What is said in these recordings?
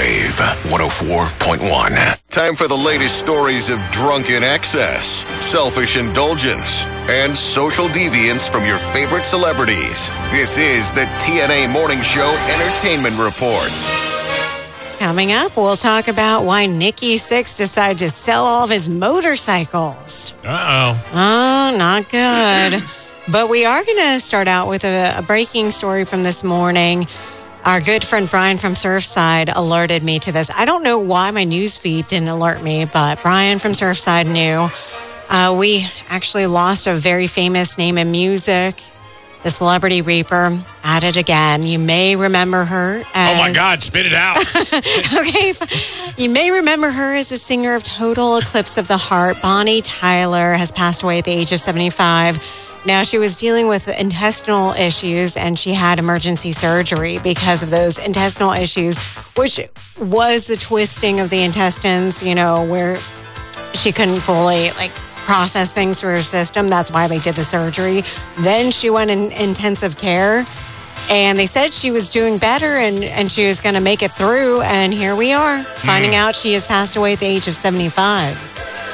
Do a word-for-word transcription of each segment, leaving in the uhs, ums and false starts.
Wave one oh four point one. Time for the latest stories of drunken excess, selfish indulgence, and social deviance from your favorite celebrities. This is the T N A Morning Show Entertainment Report. Coming up, we'll talk about why Nikki Sixx decided to sell all of his motorcycles. Uh-oh. Oh, not good. But we are going to start out with a, a breaking story from this morning. Our good friend Brian from Surfside alerted me to this. I don't know why my news feed didn't alert me, but Brian from Surfside knew. Uh, we actually lost a very famous name in music, the Celebrity Reaper, at it again. You may remember her as... Oh, my God, spit it out. Okay. You may remember her as a singer of Total Eclipse of the Heart. Bonnie Tyler has passed away at the age of seventy-five. Now, she was dealing with intestinal issues, and she had emergency surgery because of those intestinal issues, which was the twisting of the intestines, you know, where she couldn't fully, like, process things through her system. That's why they did the surgery. Then she went in intensive care, and they said she was doing better and, and she was going to make it through, and here we are, finding mm. out she has passed away at the age of seventy-five.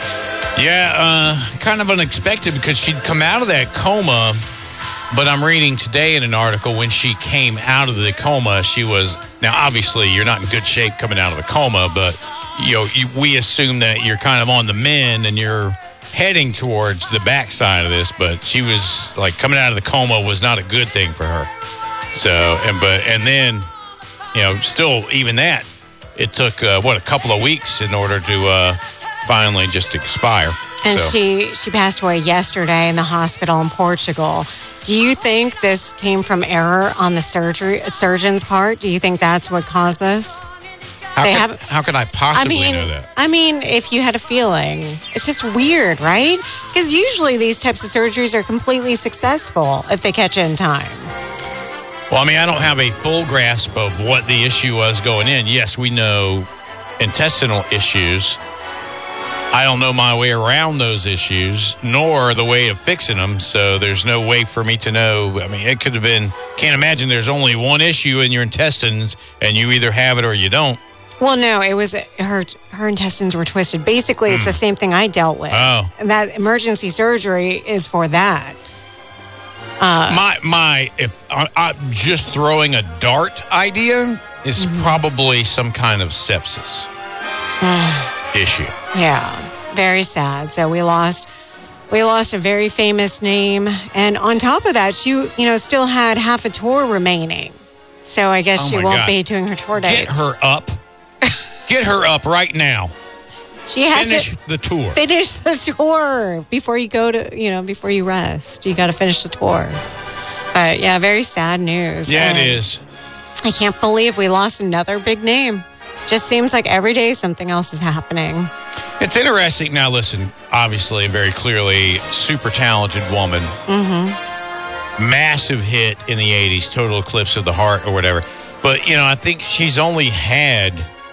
Yeah, uh, kind of unexpected because she'd come out of that coma, but I'm reading today in an article when she came out of the coma, she was, now obviously you're not in good shape coming out of a coma, but you know, you, we assume that you're kind of on the mend and you're heading towards the backside of this, but she was like coming out of the coma was not a good thing for her. So, and but and then, you know, still even that, it took uh, what a couple of weeks in order to uh, finally just expire. And so. she she passed away yesterday in the hospital in Portugal. Do you think this came from error on the surgery surgeon's part? Do you think that's what caused this? How, they could, have, how could I possibly I mean, know that? I mean, if you had a feeling. It's just weird, right? Because usually these types of surgeries are completely successful if they catch it in time. Well, I mean, I don't have a full grasp of what the issue was going in. Yes, we know intestinal issues. I don't know my way around those issues, nor the way of fixing them, so there's no way for me to know. I mean, it could have been, can't imagine there's only one issue in your intestines, and you either have it or you don't. Well, no, it was her her intestines were twisted. Basically, it's mm. the same thing I dealt with. Oh. And that emergency surgery is for that. Uh, my, my, if I, I'm just throwing a dart idea, is mm-hmm. probably some kind of sepsis issue. Yeah, very sad. So we lost we lost a very famous name, and on top of that, she you know still had half a tour remaining. So I guess oh she won't God. be doing her tour dates. Get her up. Get her up right now. She has finish to the tour. Finish the tour before you go to you know before you rest. You got to finish the tour. But yeah, very sad news. Yeah, and it is. I can't believe we lost another big name. Just seems like every day something else is happening. It's interesting. Now, listen, obviously, very clearly, super talented woman. Mm-hmm. Massive hit in the eighties, Total Eclipse of the Heart or whatever. But, you know, I think she's only had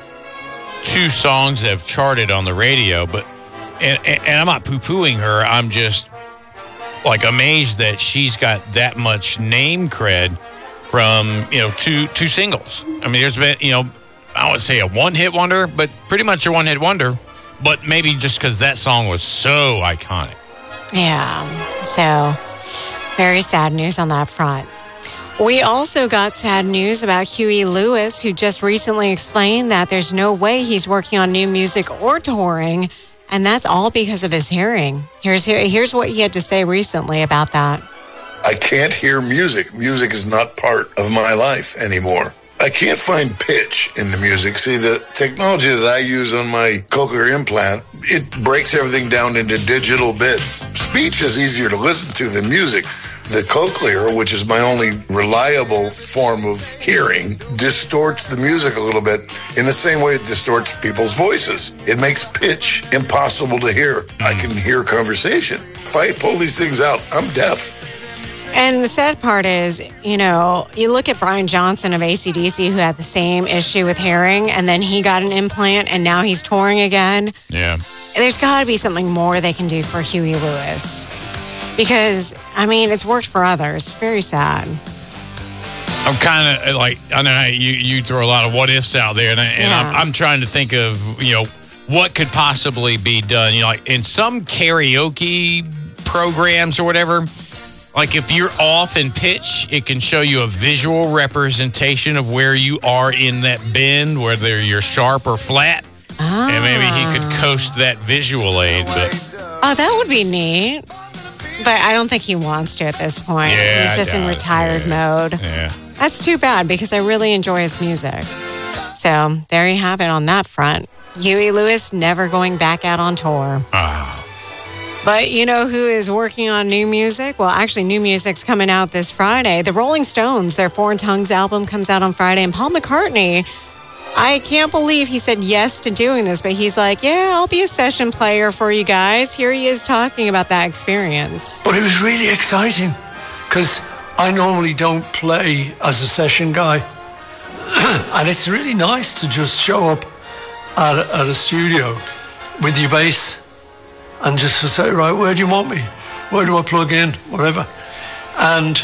two songs that have charted on the radio. But and, and I'm not poo-pooing her. I'm just, like, amazed that she's got that much name cred from, you know, two two singles. I mean, there's been, you know, I wouldn't say a one-hit wonder, but pretty much a one-hit wonder. But maybe just because that song was so iconic. Yeah. So, very sad news on that front. We also got sad news about Huey Lewis, who just recently explained that there's no way he's working on new music or touring, and that's all because of his hearing. Here's, here's what he had to say recently about that. I can't hear music. Music is not part of my life anymore. I can't find pitch in the music. See, the technology that I use on my cochlear implant, it breaks everything down into digital bits. Speech is easier to listen to than music. The cochlear, which is my only reliable form of hearing, distorts the music a little bit in the same way it distorts people's voices. It makes pitch impossible to hear. I can hear conversation. If I pull these things out, I'm deaf. And the sad part is, you know, you look at Brian Johnson of A C D C who had the same issue with hearing, and then he got an implant, and now he's touring again. Yeah. There's got to be something more they can do for Huey Lewis. Because, I mean, it's worked for others. Very sad. I'm kind of like, I know how you, you throw a lot of what ifs out there, and, I, and Yeah. I'm, I'm trying to think of, you know, what could possibly be done. You know, like in some karaoke programs or whatever, like if you're off in pitch, it can show you a visual representation of where you are in that bend, whether you're sharp or flat. Ah. And maybe he could coast that visual aid. But Oh, that would be neat. But I don't think he wants to at this point. Yeah, He's I just in doubt it. retired Yeah. mode. yeah. That's too bad because I really enjoy his music. So there you have it on that front. Huey Lewis never going back out on tour. Ah. But you know who is working on new music? Well, actually, new music's coming out this Friday. The Rolling Stones, their Foreign Tongues album comes out on Friday. And Paul McCartney, I can't believe he said yes to doing this, but he's like, yeah, I'll be a session player for you guys. Here he is talking about that experience. But it was really exciting because I normally don't play as a session guy. And it's really nice to just show up at a, at a studio with your bass and just to say, right, where do you want me? Where do I plug in? Whatever. And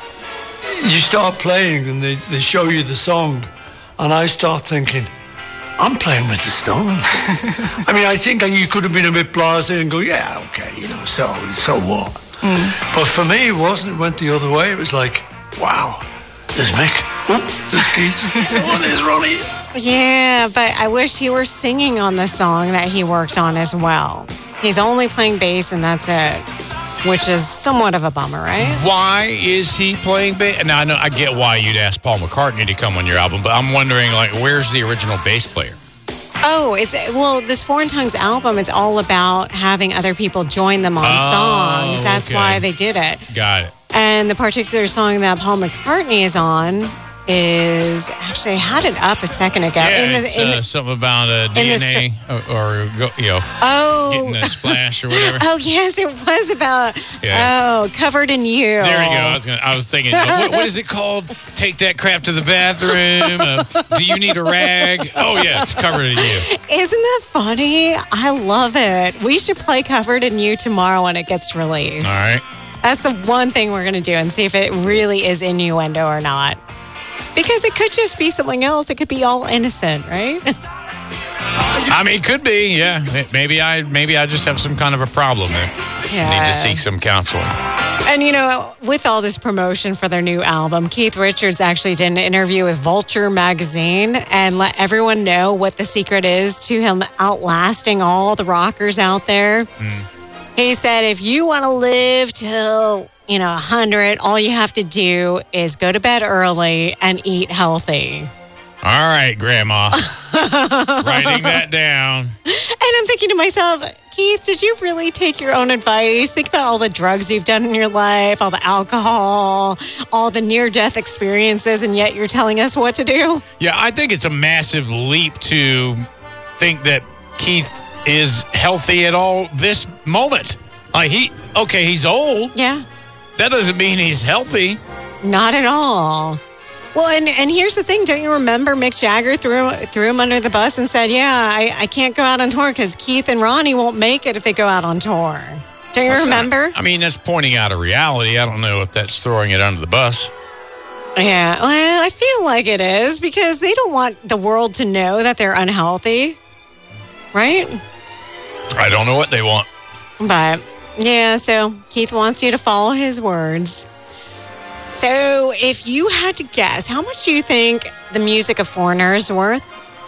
you start playing and they, they show you the song. And I start thinking, I'm playing with the Stones. I mean, I think you could have been a bit blasé and go, yeah, okay, you know, so so what? Mm. But for me, it wasn't. It went the other way. It was like, wow, there's Mick. Oh, there's Keith. Oh, there's Ronnie. Yeah, but I wish he were singing on the song that he worked on as well. He's only playing bass and that's it, which is somewhat of a bummer, right? Why is he playing bass? Now, I know I get why you'd ask Paul McCartney to come on your album, but I'm wondering, like, where's the original bass player? Oh, it's well, this Foreign Tongues album, it's all about having other people join them on Oh, songs. That's okay. why they did it. Got it. And the particular song that Paul McCartney is on is actually I had it up a second ago. Yeah, in the, it's, in uh, the, something about a D in the N A or, or go, you know, oh, getting a splash or whatever. oh yes, it was about Yeah. oh, Covered in You. There you go. I was, gonna, I was thinking, what, what is it called? Take that crap to the bathroom. Uh, do you need a rag? Oh, yeah, it's Covered in You. Isn't that funny? I love it. We should play Covered in You tomorrow when it gets released. All right. That's the one thing we're going to do and see if it really is innuendo or not. Because it could just be something else. It could be all innocent, right? I mean, it could be, yeah. Maybe I maybe I just have some kind of a problem there. Need to seek some counseling. And, you know, with all this promotion for their new album, Keith Richards actually did an interview with Vulture magazine and let everyone know what the secret is to him outlasting all the rockers out there. Mm. He said, if you want to live till, you know, one hundred, all you have to do is go to bed early and eat healthy. All right, Grandma. Writing that down. And I'm thinking to myself, Keith, did you really take your own advice? Think about all the drugs you've done in your life, all the alcohol, all the near-death experiences, and yet you're telling us what to do? Yeah, I think it's a massive leap to think that Keith is healthy at all this moment. Like he, okay, he's old. Yeah. That doesn't mean he's healthy. Not at all. Well, and, and here's the thing. Don't you remember Mick Jagger threw, threw him under the bus and said, yeah, I, I can't go out on tour because Keith and Ronnie won't make it if they go out on tour. Don't you That's remember? Not, I mean, that's pointing out a reality. I don't know if that's throwing it under the bus. Yeah, well, I feel like it is because they don't want the world to know that they're unhealthy, right? I don't know what they want. But, yeah, so Keith wants you to follow his words. So, if you had to guess, how much do you think the music of Foreigner is worth?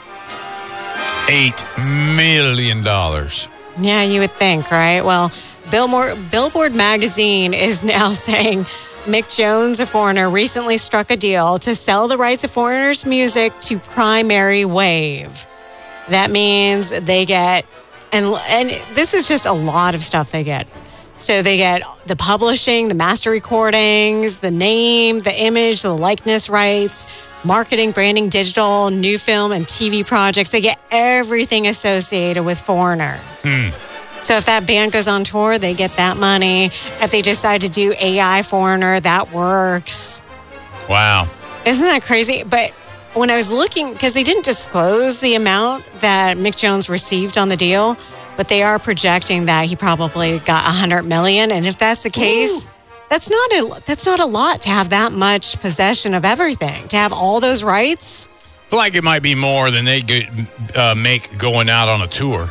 Eight million dollars. Yeah, you would think, right? Well, Billboard, Billboard magazine is now saying Mick Jones of Foreigner recently struck a deal to sell the rights of Foreigner's music to Primary Wave. That means they get, and and this is just a lot of stuff they get. So they get the publishing, the master recordings, the name, the image, the likeness rights, marketing, branding, digital, new film, and T V projects. They get everything associated with Foreigner. Hmm. So if that band goes on tour, they get that money. If they decide to do A I Foreigner, that works. Wow. Isn't that crazy? But when I was looking, because they didn't disclose the amount that Mick Jones received on the deal, but they are projecting that he probably got one hundred million dollars. And if that's the case, Ooh. That's not a that's not a lot to have that much possession of everything. To have all those rights. I feel like it might be more than they could uh, make going out on a tour.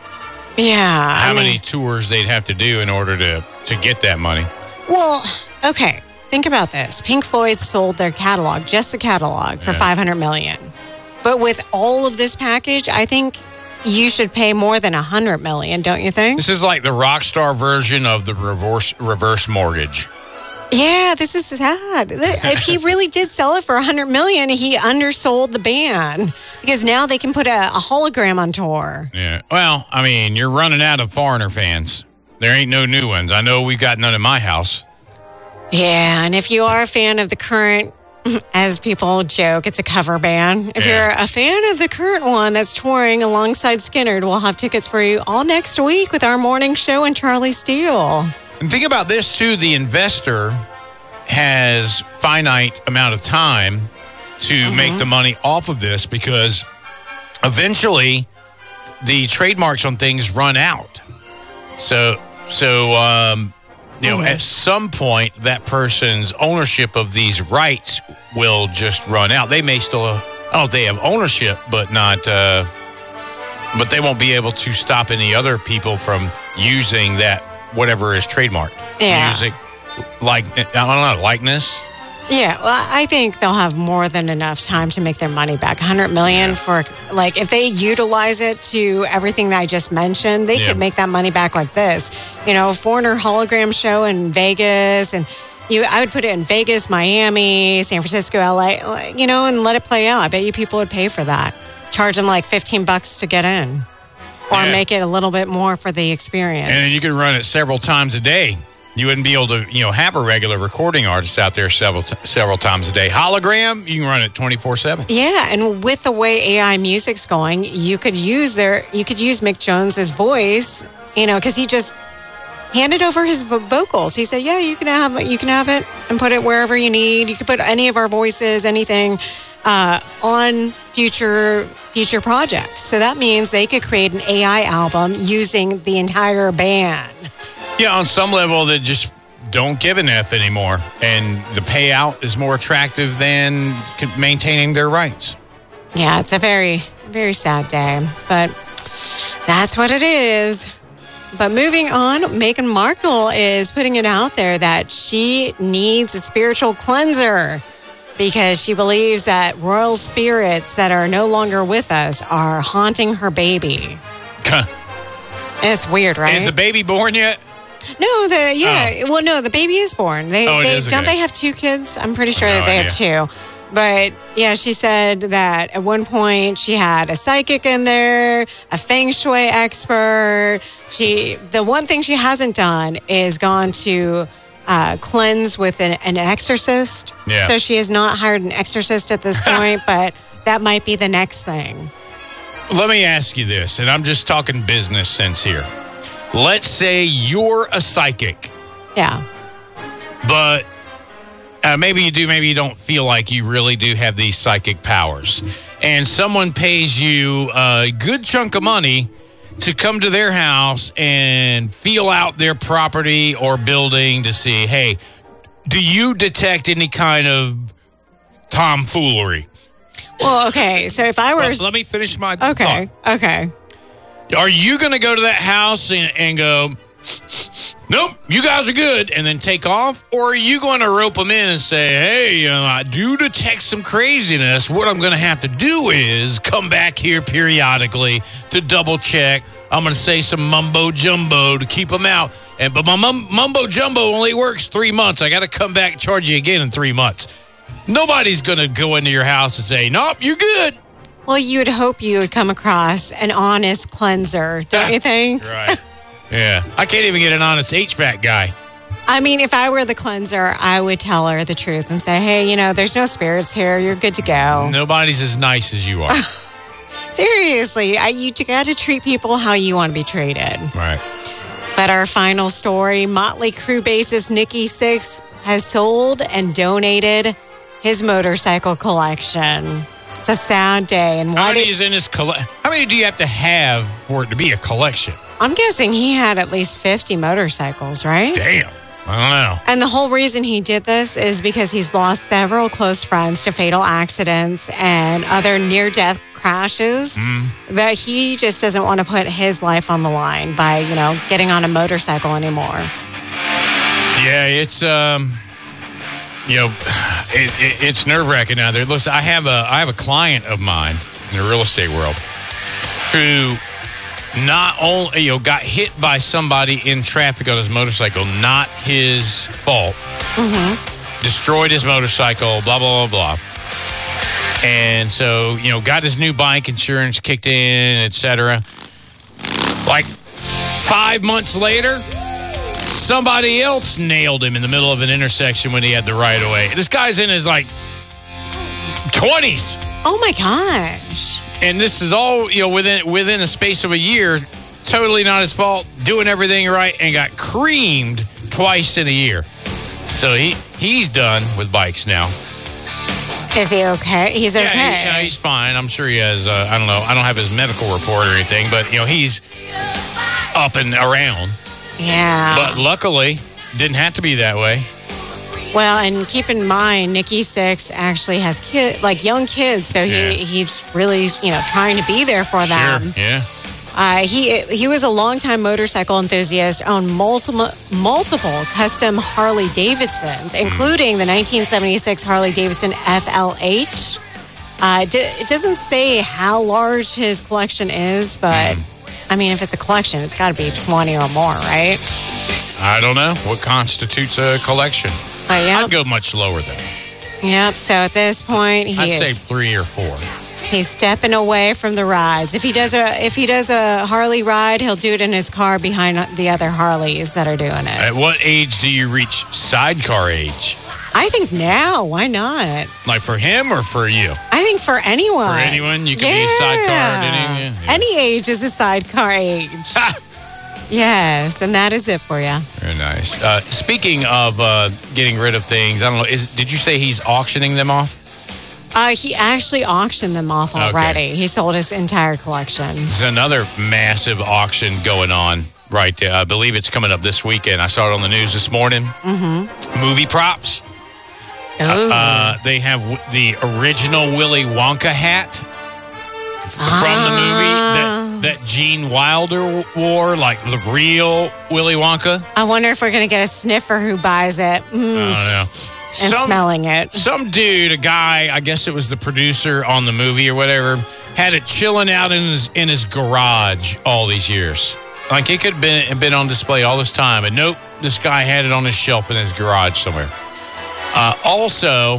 Yeah. How I mean, many tours they'd have to do in order to, to get that money? Well, okay. Think about this. Pink Floyd sold their catalog, just the catalog, for Yeah. five hundred million dollars. But with all of this package, I think you should pay more than one hundred million dollars, don't you think? This is like the rock star version of the reverse reverse mortgage. Yeah, this is sad. If he really did sell it for one hundred million dollars, he undersold the band because now they can put a, a hologram on tour. Yeah. Well, I mean, you're running out of Foreigner fans. There ain't no new ones. I know we've got none in my house. Yeah, and if you are a fan of the current, as people joke, it's a cover band. If Yeah. you're a fan of the current one that's touring alongside Skynyrd, we'll have tickets for you all next week with our morning show and Charlie Steele. And think about this, too. The investor has finite amount of time to Mm-hmm. make the money off of this because eventually the trademarks on things run out. So, so um, you know, Mhm. at some point, that person's ownership of these rights will just run out. They may still, I don't know if they have ownership, but not, uh, but they won't be able to stop any other people from using that, whatever is trademarked. Yeah. Music, like, I don't know, likeness. Yeah, well, I think they'll have more than enough time to make their money back. one hundred million dollars for, like, if they utilize it to everything that I just mentioned, they Yeah. could make that money back like this. You know, Foreigner hologram show in Vegas, and you, I would put it in Vegas, Miami, San Francisco, L A, you know, and let it play out. I bet you people would pay for that. Charge them like fifteen bucks to get in, or Yeah. make it a little bit more for the experience. And then you can run it several times a day. You wouldn't be able to, you know, have a regular recording artist out there several t- several times a day. Hologram, you can run it twenty-four seven. Yeah, and with the way A I music's going, you could use their you could use Mick Jones's voice, you know, because he just handed over his vo- vocals. He said, "Yeah, you can have you can have it and put it wherever you need. You can put any of our voices, anything, uh, on future future projects." So that means they could create an A I album using the entire band. Yeah, on some level, they just don't give an F anymore. And the payout is more attractive than c- maintaining their rights. Yeah, it's a very, very sad day, but that's what it is. But moving on, Meghan Markle is putting it out there that she needs a spiritual cleanser because she believes that royal spirits that are no longer with us are haunting her baby. It's weird, right? Is the baby born yet? No, the yeah. Well, no, the baby is born. They, Oh, it they is? don't Okay. they have two kids? I'm pretty sure No that they have two. But yeah, she said that at one point she had a psychic in there, a feng shui expert. She the one thing she hasn't done is gone to uh, cleanse with an, an exorcist. Yeah. So she has not hired an exorcist at this point, but that might be the next thing. Let me ask you this, and I'm just talking business sense here. Let's say you're a psychic, Yeah. but uh, maybe you do, maybe you don't feel like you really do have these psychic powers. And someone pays you a good chunk of money to come to their house and feel out their property or building to see, hey, do you detect any kind of tomfoolery? Well, okay. So if I were Let, let me finish my okay, thought. okay. Are you going to go to that house and, and go, nope, you guys are good, and then take off? Or are you going to rope them in and say, hey, uh, I do detect some craziness. What I'm going to have to do is come back here periodically to double check. I'm going to say some mumbo jumbo to keep them out. And But my mum, mumbo jumbo only works three months. I got to come back and charge you again in three months. Nobody's going to go into your house and say, nope, you're good. Well, you would hope you would come across an honest cleanser, don't you think? Right. Yeah. I can't even get an honest H V A C guy. I mean, if I were the cleanser, I would tell her the truth and say, hey, you know, there's no spirits here. You're good to go. Nobody's as nice as you are. Seriously, I, you got to treat people how you want to be treated. Right. But our final story, Motley Crue bassist Nikki Sixx has sold and donated his motorcycle collection. It's a sad day. And How why many did, is in his collection? How many do you have to have for it to be a collection? I'm guessing he had at least fifty motorcycles, right? Damn. I don't know. And the whole reason he did this is because he's lost several close friends to fatal accidents and other near-death crashes Mm. that he just doesn't want to put his life on the line by, you know, getting on a motorcycle anymore. Yeah, it's um, you know, it, it, it's nerve-wracking out there. Listen, I have a I have a client of mine in the real estate world who not only, you know, got hit by somebody in traffic on his motorcycle, not his fault. Mm-hmm. Destroyed his motorcycle, blah, blah, blah, blah. And so, you know, got his new bike insurance kicked in, et cetera. Like five months later, somebody else nailed him in the middle of an intersection when he had the right of way. This guy's in his, like, twenties. Oh, my gosh. And this is all, you know, within within a space of a year, totally not his fault, doing everything right, and got creamed twice in a year. So he he's done with bikes now. Is he okay? He's okay. Yeah, he, you know, he's fine. I'm sure he has, uh, I don't know, I don't have his medical report or anything, but, you know, he's up and around. Yeah. But luckily, didn't have to be that way. Well, and keep in mind, Nikki Sixx actually has kid, like young kids, so he, Yeah. he's really, you know, trying to be there for them. Sure, yeah. Uh, he he was a longtime motorcycle enthusiast, owned multiple multiple custom Harley Davidsons, including the nineteen seventy-six Harley Davidson F L H. Uh, d- it doesn't say how large his collection is, but I mean, if it's a collection, it's got to be twenty or more, right? I don't know what constitutes a collection. But yeah, I'd go much lower, though. yep. So at this point, he I'd is say three or four. he's stepping away from the rides. If he does a if he does a Harley ride, he'll do it in his car behind the other Harleys that are doing it. At what age do you reach sidecar age? I think now, why not? Like for him or for you? I think for anyone. For anyone, you can be a sidecar, didn't you? Yeah. Any age is a sidecar age. Yes, and that is it for you. Very nice. Uh, speaking of uh, getting rid of things, I don't know. Is, did you say he's auctioning them off? Uh, he actually auctioned them off already. Okay. He sold his entire collection. There's another massive auction going on right there. I believe it's coming up this weekend. I saw it on the news this morning. Mm-hmm. Movie props. Ooh. Uh, they have w- the original Willy Wonka hat from the movie that, that Gene Wilder wore, like the real Willy Wonka. I wonder if we're going to get a sniffer who buys it. Mm, I don't know. and Some- smelling it. Some dude, a guy, I guess it was the producer on the movie or whatever, had it chilling out in his in his garage all these years. Like it could have been, been on display all this time. And nope, this guy had it on his shelf in his garage somewhere. Uh, also,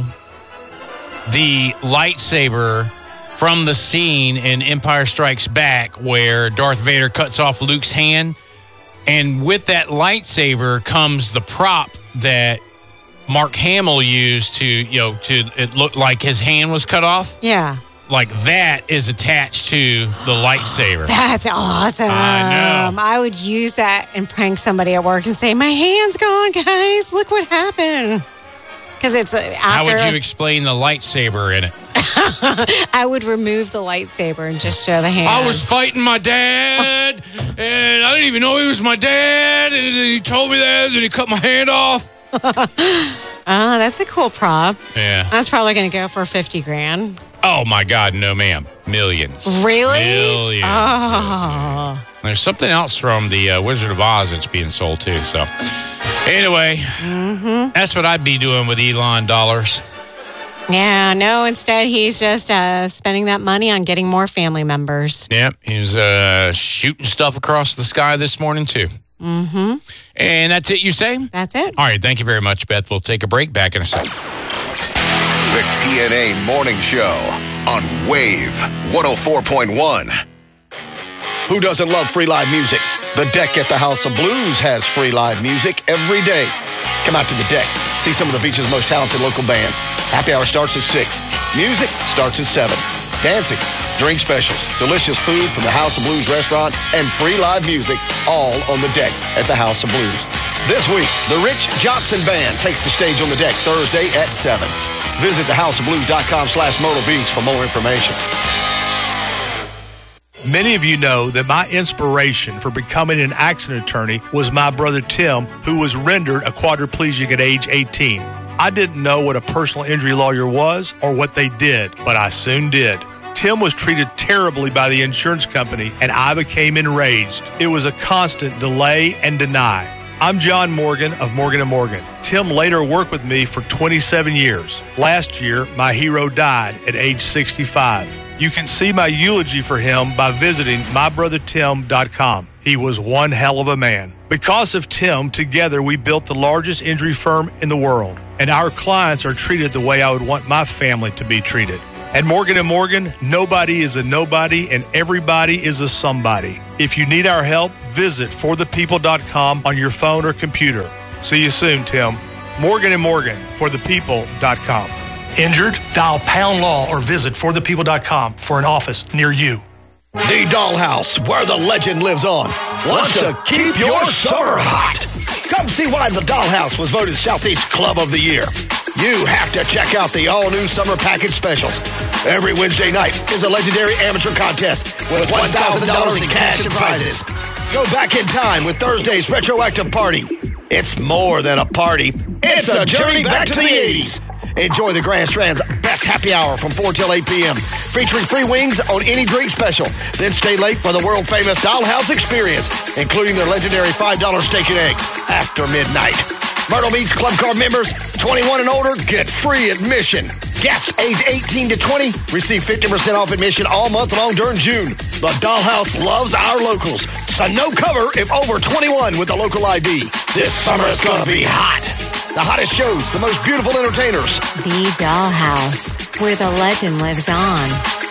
the lightsaber from the scene in Empire Strikes Back where Darth Vader cuts off Luke's hand. And with that lightsaber comes the prop that Mark Hamill used to, you know, to it looked like his hand was cut off. Yeah. Like that is attached to the lightsaber. That's awesome. I know. I would use that and prank somebody at work and say, my hand's gone, guys. Look what happened. Because it's uh, after How would you a- explain the lightsaber in it? I would remove the lightsaber and just show the hand. I was fighting my dad, and I didn't even know he was my dad, and he told me that, and he cut my hand off. Oh, that's a cool prop. Yeah. That's probably going to go for fifty grand. Oh, my God, no, ma'am. Millions. Really? Millions. Oh. There's something else from the uh, Wizard of Oz that's being sold, too. So, anyway, Mm-hmm. that's what I'd be doing with Elon dollars. Yeah, no, instead he's just uh, spending that money on getting more family members. Yep, he's uh, shooting stuff across the sky this morning, too. Mm-hmm. And that's it, you say? That's it. All right, thank you very much, Beth. We'll take a break. Back in a second. The T N A Morning Show on Wave one oh four point one. Who doesn't love free live music? The Deck at the House of Blues has free live music every day. Come out to the Deck. See some of the beach's most talented local bands. Happy hour starts at six. Music starts at seven. Dancing, drink specials, delicious food from the House of Blues restaurant, and free live music all on the Deck at the House of Blues. This week, the Rich Johnson Band takes the stage on the Deck Thursday at seven. Visit thehouseofblues.com slash Myrtle Beach for more information. Many of you know that my inspiration for becoming an accident attorney was my brother Tim, who was rendered a quadriplegic at age eighteen. I didn't know what a personal injury lawyer was or what they did, but I soon did. Tim was treated terribly by the insurance company, and I became enraged. It was a constant delay and deny. I'm John Morgan of Morgan and Morgan. Tim later worked with me for twenty-seven years. Last year, my hero died at age sixty-five. You can see my eulogy for him by visiting my brother tim dot com. He was one hell of a man. Because of Tim, together we built the largest injury firm in the world, and our clients are treated the way I would want my family to be treated. At Morgan and Morgan, nobody is a nobody and everybody is a somebody. If you need our help, visit for the people dot com on your phone or computer. See you soon, Tim. Morgan and Morgan, for the people dot com. Injured? Dial pound law or visit for the people dot com for an office near you. The Dollhouse, where the legend lives on, wants to keep your summer hot. Come see why the Dollhouse was voted Southeast Club of the Year. You have to check out the all-new summer package specials. Every Wednesday night is a legendary amateur contest with one thousand dollars in cash and prizes. Go back in time with Thursday's Retroactive Party. It's more than a party. It's a journey back to the eighties. Enjoy the Grand Strand's best happy hour from four till eight p.m. featuring free wings on any drink special. Then stay late for the world-famous Dollhouse experience, including their legendary five dollar steak and eggs after midnight. Myrtle Beach Club Card members, twenty-one and older, get free admission. Guests age eighteen to twenty receive fifty percent off admission all month long during June. The Dollhouse loves our locals, so no cover if over twenty-one with a local I D. This summer is going to be hot. The hottest shows, the most beautiful entertainers. The Dollhouse, where the legend lives on.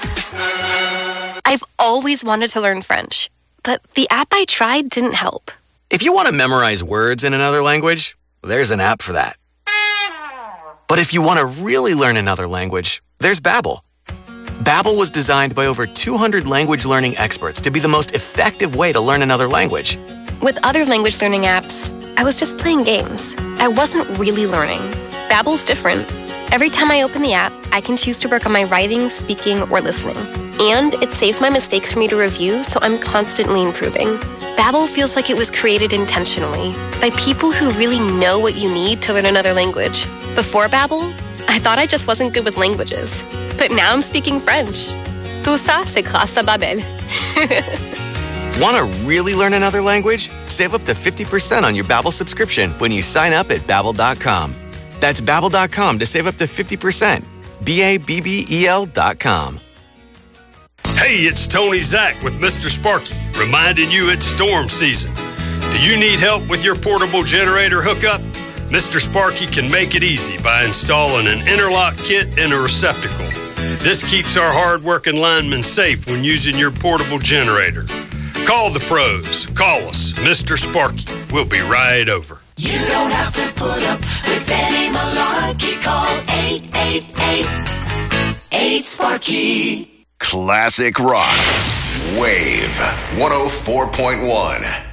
I've always wanted to learn French, but the app I tried didn't help. If you want to memorize words in another language, there's an app for that. But if you want to really learn another language, there's Babbel. Babbel was designed by over two hundred language learning experts to be the most effective way to learn another language. With other language learning apps, I was just playing games. I wasn't really learning. Babbel's different. Every time I open the app, I can choose to work on my writing, speaking, or listening. And it saves my mistakes for me to review, so I'm constantly improving. Babbel feels like it was created intentionally by people who really know what you need to learn another language. Before Babbel, I thought I just wasn't good with languages. But now I'm speaking French. Tout ça, c'est grâce à Babbel. Want to really learn another language? Save up to fifty percent on your Babbel subscription when you sign up at babbel dot com. That's babbel dot com to save up to fifty percent. B A B B E L dot com. Hey, it's Tony Zach with Mister Sparky, reminding you it's storm season. Do you need help with your portable generator hookup? Mister Sparky can make it easy by installing an interlock kit and a receptacle. This keeps our hard-working linemen safe when using your portable generator. Call the pros. Call us, Mister Sparky. We'll be right over. You don't have to put up with any malarkey. Call eight eight eight, eight Sparky. Classic rock. Wave one oh four point one.